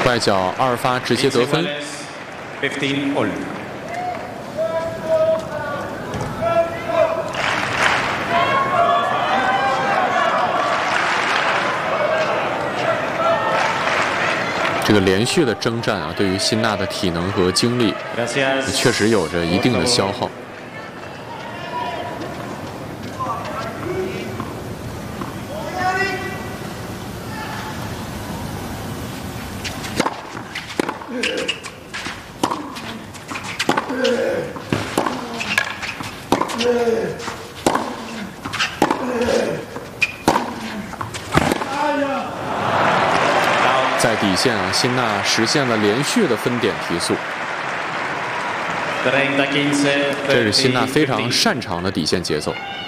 外脚2发直接得分。 15 all. 这个连续的征战啊，对于辛纳的体能和精力，确实有着一定的消耗。 在底线啊，辛纳实现了连续的分点提速，这是辛纳非常擅长的底线节奏。